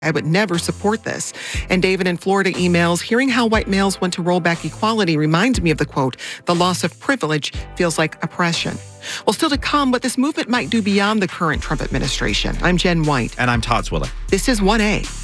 I would never support this. And David in Florida emails, hearing how white males want to roll back equality reminds me of the quote, the loss of privilege feels like oppression. Well, still to come, what this movement might do beyond the current Trump administration. I'm Jen White. And I'm Todd Swilling. This is 1A.